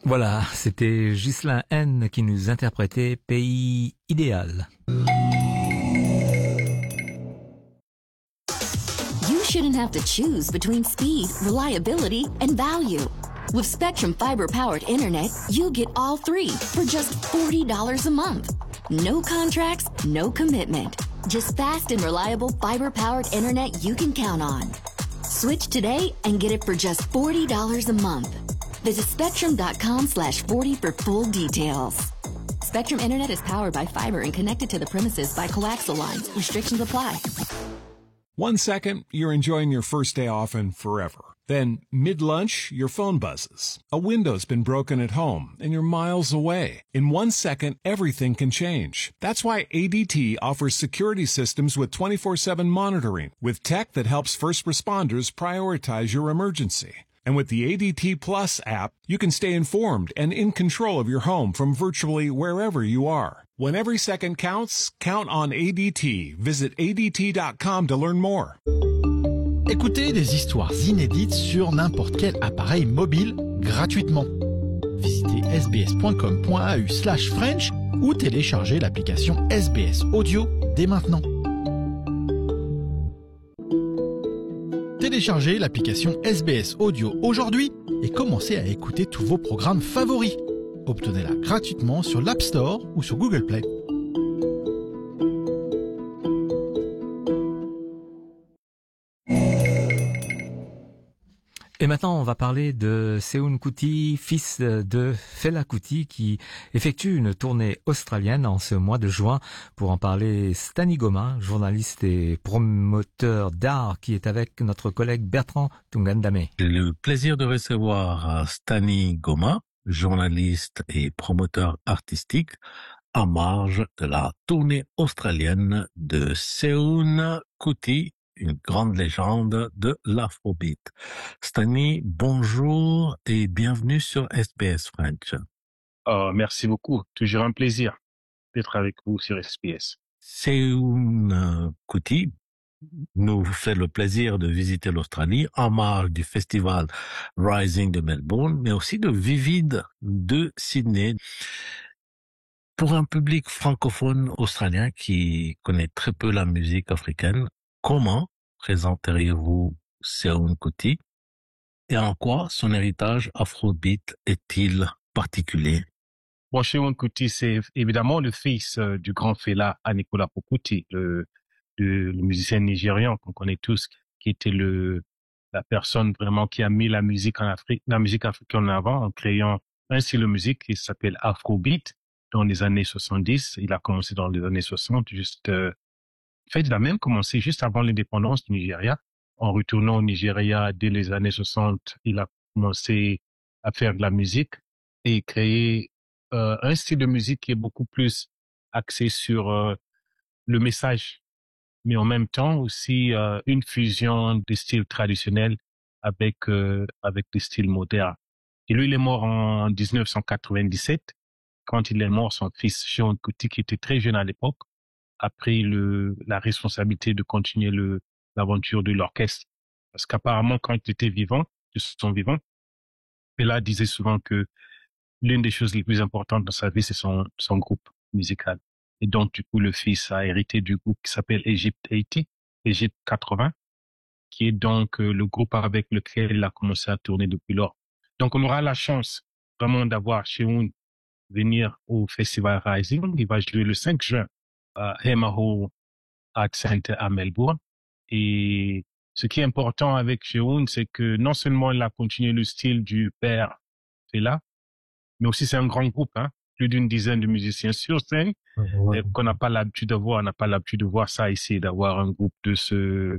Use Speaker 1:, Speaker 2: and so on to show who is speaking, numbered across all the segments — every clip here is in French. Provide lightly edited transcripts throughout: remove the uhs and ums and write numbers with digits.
Speaker 1: Voilà, c'était Ghislain N qui nous interprétait Pays idéal.
Speaker 2: You shouldn't have to choose between speed, reliability, and value. With Spectrum Fiber-powered internet, you get all three for just $40 a month. No contracts, no commitment. Just fast and reliable fiber-powered internet you can count on. Switch today and get it for just $40 a month. Visit spectrum.com/40 for full details. Spectrum Internet is powered by fiber and connected to the premises by coaxial lines. Restrictions apply.
Speaker 3: 1 second, you're enjoying your first day off and forever. Then, mid-lunch, your phone buzzes. A window's been broken at home, and you're miles away. In 1 second, everything can change. That's why ADT offers security systems with 24/7 monitoring, with tech that helps first responders prioritize your emergency. And with the ADT Plus app, you can stay informed and in control of your home from virtually wherever you are. When every second counts, count on ADT. Visit ADT.com to learn more.
Speaker 4: Écoutez des histoires inédites sur n'importe quel appareil mobile gratuitement. Visitez sbs.com.au/French ou téléchargez l'application SBS Audio dès maintenant. Téléchargez l'application SBS Audio aujourd'hui et commencez à écouter tous vos programmes favoris. Obtenez-la gratuitement sur l'App Store ou sur Google Play.
Speaker 1: Et maintenant, on va parler de Seun Kuti, fils de Fela Kuti, qui effectue une tournée australienne en ce mois de juin. Pour en parler, Stani Goma, journaliste et promoteur d'art, qui est avec notre collègue Bertrand Tungandame.
Speaker 5: J'ai le plaisir de recevoir Stani Goma, journaliste et promoteur artistique, en marge de la tournée australienne de Seun Kuti, une grande légende de l'Afrobeat. Stani, bonjour et bienvenue sur SBS French.
Speaker 6: Merci beaucoup. Toujours un plaisir d'être avec vous sur SBS.
Speaker 5: Seun Kuti nous fait le plaisir de visiter l'Australie en marge du festival Rising de Melbourne, mais aussi de Vivid de Sydney. Pour un public francophone australien qui connaît très peu la musique africaine, comment présenteriez-vous Seun Kuti et en quoi son héritage afrobeat est-il particulier?
Speaker 6: Bon, Seun Kuti, c'est évidemment le fils du grand Fela Anikulapo Kuti, le musicien nigérian qu'on connaît tous, qui était la personne vraiment qui a mis la musique africaine en avant en créant un style de musique qui s'appelle Afrobeat dans les années 70. Il a commencé dans les années 60, en fait, il a même commencé juste avant l'indépendance du Nigeria. En retournant au Nigeria dès les années 60, il a commencé à faire de la musique et créer un style de musique qui est beaucoup plus axé sur le message, mais en même temps aussi une fusion des styles traditionnels avec des styles modernes. Et lui, il est mort en 1997. Quand il est mort, son fils Seun Kuti, qui était très jeune à l'époque, a pris la responsabilité de continuer l'aventure de l'orchestre. Parce qu'apparemment, quand il était vivant, Fela disait souvent que l'une des choses les plus importantes dans sa vie, c'est son groupe musical. Et donc, du coup, le fils a hérité du groupe qui s'appelle Egypt 80, qui est donc le groupe avec lequel il a commencé à tourner depuis lors. Donc, on aura la chance vraiment d'avoir Seun venir au Festival Rising. Il va jouer le 5 juin à Hemaho Art Center à Melbourne. Et ce qui est important avec Seun, c'est que non seulement il a continué le style du père Fela, mais aussi c'est un grand groupe, plus d'une dizaine de musiciens sur scène, qu'on n'a pas l'habitude de voir. On n'a pas l'habitude de voir ça ici, d'avoir un groupe de ces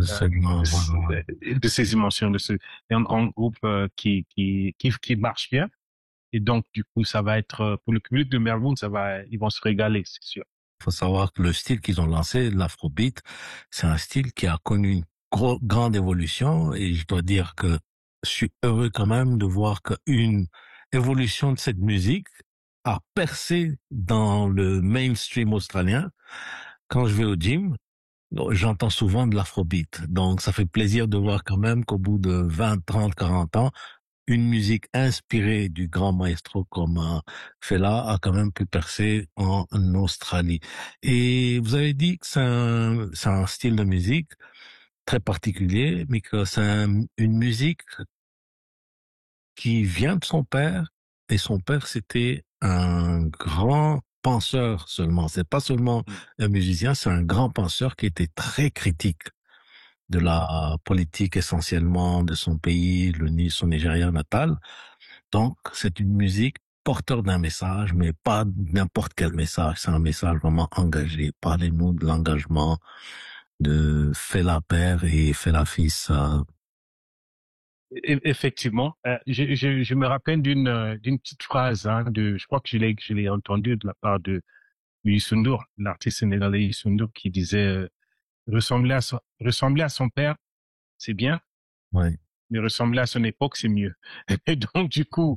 Speaker 6: dimensions, un grand groupe qui marche bien. Et donc, du coup, ça va être, pour le public de Melbourne, ils vont se régaler, c'est sûr.
Speaker 5: Il faut savoir que le style qu'ils ont lancé, l'afrobeat, c'est un style qui a connu une grande évolution et je dois dire que je suis heureux quand même de voir qu'une évolution de cette musique a percé dans le mainstream australien. Quand je vais au gym, j'entends souvent de l'afrobeat. Donc, ça fait plaisir de voir quand même qu'au bout de 20, 30, 40 ans, une musique inspirée du grand maestro comme Fela a quand même pu percer en Australie. Et vous avez dit que c'est un style de musique très particulier, mais que c'est une musique qui vient de son père, et son père c'était un grand penseur seulement. C'est pas seulement un musicien, c'est un grand penseur qui était très critique de la politique essentiellement de son pays, son Nigeria natal. Donc, c'est une musique porteur d'un message, mais pas n'importe quel message. C'est un message vraiment engagé. Parlez-nous de l'engagement de Fela père et Fela fils.
Speaker 6: Effectivement, je me rappelle d'une petite phrase, hein, je crois que je l'ai entendue de la part de Youssou N'Dour, l'artiste sénégalais Youssou N'Dour, qui disait ressembler à son père, c'est bien,
Speaker 5: Ouais.
Speaker 6: mais ressembler à son époque, c'est mieux. Et donc, du coup,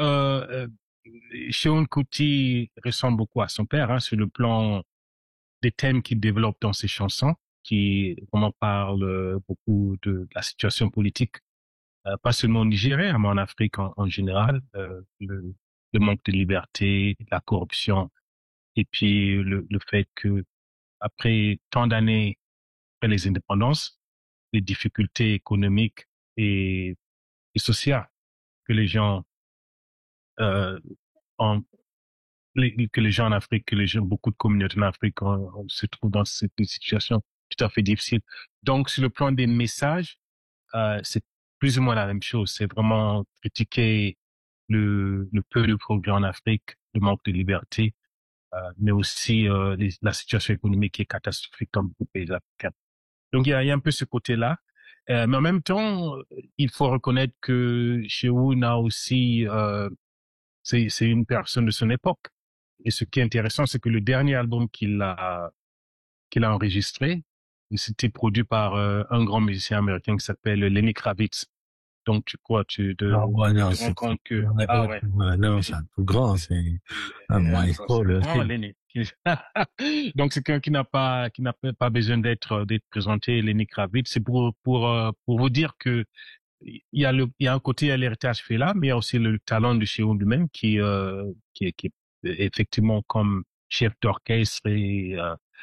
Speaker 6: Seun Kuti ressemble beaucoup à son père, hein, sur le plan des thèmes qu'il développe dans ses chansons, qui vraiment parlent beaucoup de la situation politique, pas seulement au Nigeria, mais en Afrique en général, le manque de liberté, la corruption, et puis le fait que après tant d'années après les indépendances, les difficultés économiques et sociales que les gens euh, en que les gens en Afrique, beaucoup de communautés en Afrique se trouvent dans cette situation tout à fait difficile. Donc, sur le plan des messages, c'est plus ou moins la même chose. C'est vraiment critiquer le peu de progrès en Afrique, le manque de liberté, mais aussi la situation économique qui est catastrophique dans beaucoup de pays africains. Donc, il y a un peu ce côté-là. Mais en même temps, il faut reconnaître que Shehu a aussi, c'est une personne de son époque. Et ce qui est intéressant, c'est que le dernier album qu'il a enregistré, c'était produit par un grand musicien américain qui s'appelle Lenny Kravitz. Donc, tu te rends compte que...
Speaker 5: Non, c'est un peu grand, c'est un maestro.
Speaker 6: Lenny. Donc, c'est quelqu'un qui n'a pas besoin d'être présenté, Lenny Kravitz. C'est pour vous dire que il y a un côté à l'héritage fait là, mais il y a aussi le talent de Shehu lui-même qui est effectivement comme chef d'orchestre et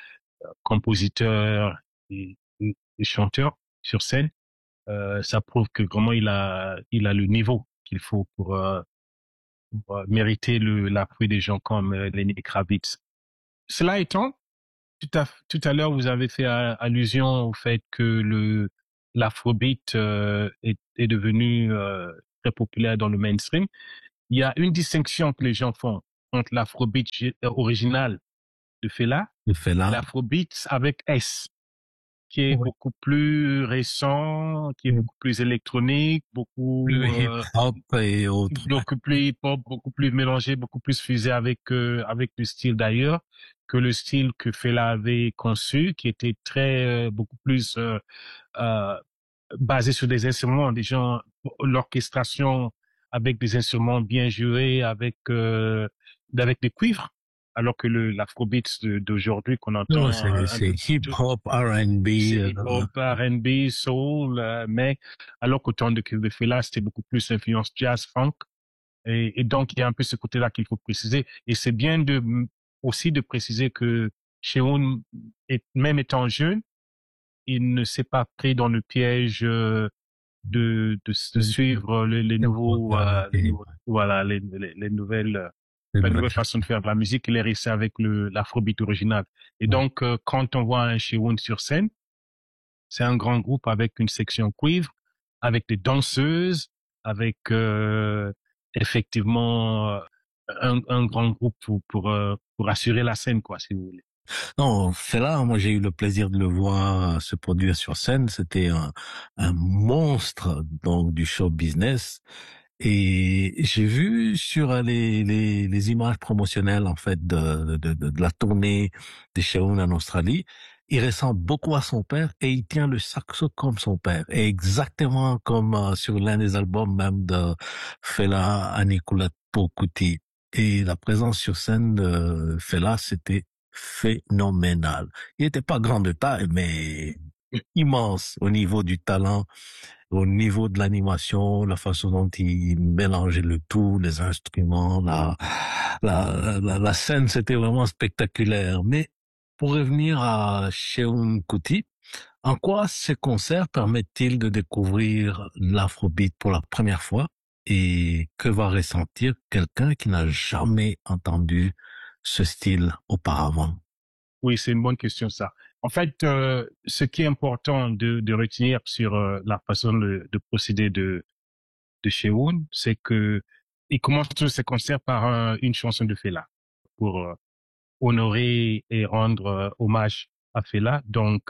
Speaker 6: compositeur et chanteur sur scène. Ça prouve que vraiment il a le niveau qu'il faut pour mériter l'appui des gens comme Lenny Kravitz. Cela étant, tout à l'heure vous avez fait allusion au fait que l'afrobeat est devenu très populaire dans le mainstream. Il y a une distinction que les gens font entre l'afrobeat original de Fela et l'afrobeat avec S, qui est beaucoup plus récent, qui est beaucoup plus électronique, beaucoup
Speaker 5: plus hip-hop et autres.
Speaker 6: Beaucoup plus hip-hop, beaucoup plus mélangé, beaucoup plus fusé avec le style d'ailleurs que le style que Fela avait conçu, qui était beaucoup plus basé sur des instruments, l'orchestration avec des instruments bien joués, avec des cuivres, alors que l'afrobeat d'aujourd'hui qu'on entend,
Speaker 5: c'est hip-hop, R&B,
Speaker 6: hip-hop, R&B, soul, mais alors qu'au temps de Fela, c'était beaucoup plus influence jazz, funk, et donc il y a un peu ce côté-là qu'il faut préciser, et c'est bien aussi de préciser que Shehu, même étant jeune, il ne s'est pas pris dans le piège de suivre les nouveaux, les nouvelles façons de faire de la musique. Il est resté avec l'afrobeat original. Et donc, quand on voit un Shehu sur scène, c'est un grand groupe avec une section cuivre, avec des danseuses, avec effectivement un grand groupe pour assurer la scène, quoi, si vous voulez.
Speaker 5: Non, Fela, moi j'ai eu le plaisir de le voir se produire sur scène. C'était un monstre donc du show business. Et j'ai vu sur les images promotionnelles en fait de la tournée de Shehu en Australie, il ressemble beaucoup à son père et il tient le saxo comme son père, et exactement comme sur l'un des albums même de Fela Anikulapo Kuti. Et la présence sur scène de Fela, c'était phénoménal. Il n'était pas grand de taille, mais immense au niveau du talent au niveau de l'animation, la façon dont il mélangeait le tout, les instruments, la scène, c'était vraiment spectaculaire. Mais pour revenir à Seun Kuti, en quoi ces concerts permettent-ils de découvrir l'afrobeat pour la première fois et que va ressentir quelqu'un qui n'a jamais entendu ce style auparavant?
Speaker 6: Oui, c'est une bonne question, ça. En fait, ce qui est important de retenir sur la façon de procéder de Seun, c'est que il commence tous ses concerts par une chanson de Fela pour honorer et rendre hommage à Fela. Donc,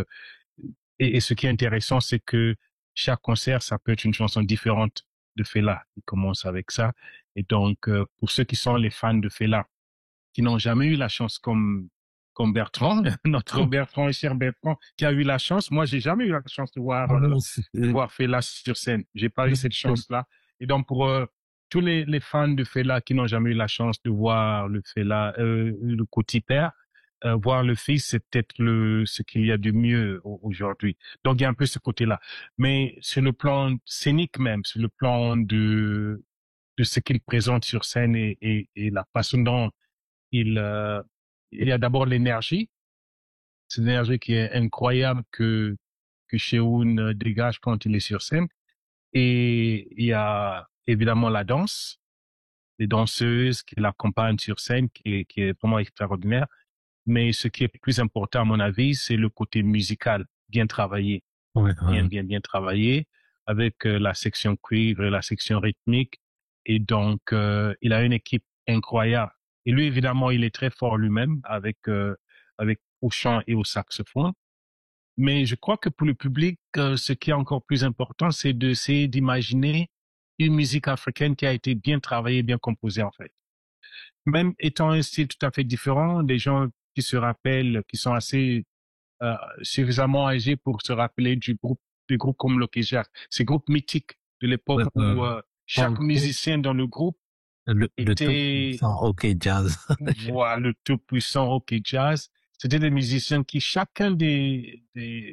Speaker 6: et ce qui est intéressant, c'est que chaque concert, ça peut être une chanson différente de Fela. Il commence avec ça. Et donc, pour ceux qui sont les fans de Fela, qui n'ont jamais eu la chance comme Bertrand, notre Bertrand et cher Bertrand, qui a eu la chance. Moi, j'ai jamais eu la chance de voir Fela sur scène. J'ai pas eu cette chance-là. Et donc, pour tous les fans de Fela qui n'ont jamais eu la chance de voir le Fela, le Kuti père, voir le fils, c'est peut-être ce qu'il y a de mieux aujourd'hui. Donc, il y a un peu ce côté-là. Mais sur le plan scénique même, sur le plan de ce qu'il présente sur scène et la façon dont il y a d'abord l'énergie. C'est une énergie qui est incroyable que Seun dégage quand il est sur scène. Et il y a évidemment la danse, les danseuses qui l'accompagnent sur scène, qui est vraiment extraordinaire. Mais ce qui est plus important, à mon avis, c'est le côté musical, bien travaillé.
Speaker 5: Ouais.
Speaker 6: Bien travaillé, avec la section cuivre et la section rythmique. Et donc, il a une équipe incroyable. Et lui, évidemment, il est très fort lui-même avec au chant et au saxophone. Mais je crois que pour le public, ce qui est encore plus important, c'est d'essayer d'imaginer une musique africaine qui a été bien travaillée, bien composée, en fait. Même étant un style tout à fait différent, des gens qui se rappellent, qui sont assez suffisamment âgés pour se rappeler des groupes comme Lokija, ces groupes mythiques de l'époque où chaque musicien dans le groupe était
Speaker 5: OK Jazz.
Speaker 6: Voilà, le tout puissant OK Jazz. C'était des musiciens qui chacun des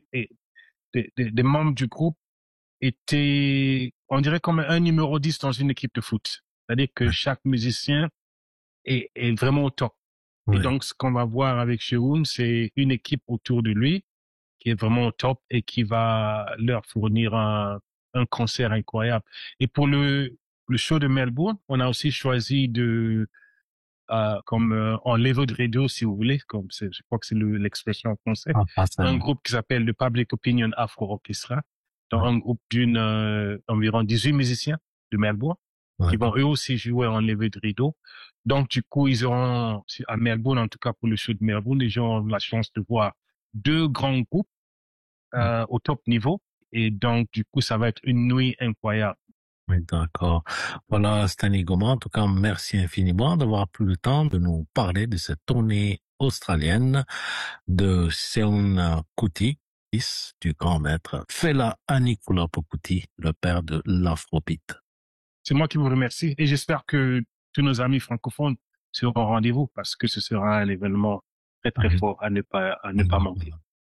Speaker 6: membres du groupe était, on dirait, comme un numéro 10 dans une équipe de foot. C'est-à-dire que chaque musicien est vraiment au top. Et donc, ce qu'on va voir avec Seun, c'est une équipe autour de lui qui est vraiment au top et qui va leur fournir un concert incroyable. Et pour le show de Melbourne, on a aussi choisi comme en level de rideau, si vous voulez, je crois que c'est l'expression en français, un groupe qui s'appelle le Public Opinion Afro Orchestra, donc un groupe d'environ 18 musiciens de Melbourne, qui vont eux aussi jouer en lever de rideau. Donc, du coup, ils auront, à Melbourne, en tout cas pour le show de Melbourne, les gens ont la chance de voir deux grands groupes au top niveau. Et donc, du coup, ça va être une nuit incroyable.
Speaker 5: Oui, d'accord. Voilà, Stanley Goma, en tout cas, merci infiniment d'avoir pris le temps de nous parler de cette tournée australienne de Seun Kuti, fils du grand maître Fela Anikulapo Kuti, le père de l'afrobeat.
Speaker 6: C'est moi qui vous remercie et j'espère que tous nos amis francophones seront au rendez-vous parce que ce sera un événement très très fort à ne pas manquer.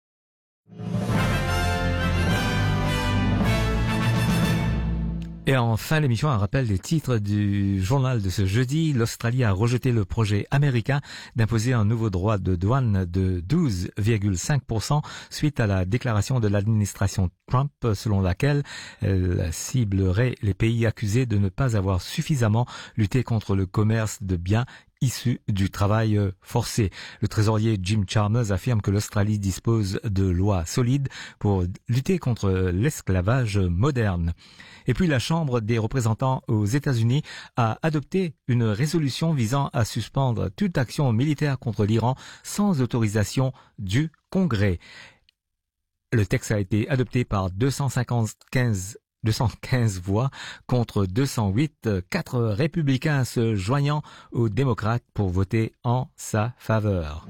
Speaker 1: Et en fin d'émission, un rappel des titres du journal de ce jeudi. L'Australie a rejeté le projet américain d'imposer un nouveau droit de douane de 12,5% suite à la déclaration de l'administration Trump selon laquelle elle ciblerait les pays accusés de ne pas avoir suffisamment lutté contre le commerce de biens issus du travail forcé. Le trésorier Jim Chalmers affirme que l'Australie dispose de lois solides pour lutter contre l'esclavage moderne. Et puis la Chambre des représentants aux États-Unis a adopté une résolution visant à suspendre toute action militaire contre l'Iran sans autorisation du Congrès. Le texte a été adopté par 215 voix contre 208, 4 républicains se joignant aux démocrates pour voter en sa faveur.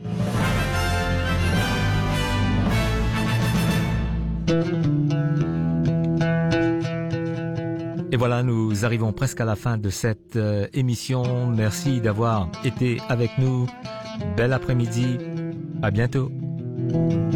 Speaker 1: Et voilà, nous arrivons presque à la fin de cette émission. Merci d'avoir été avec nous. Bel après-midi. À bientôt.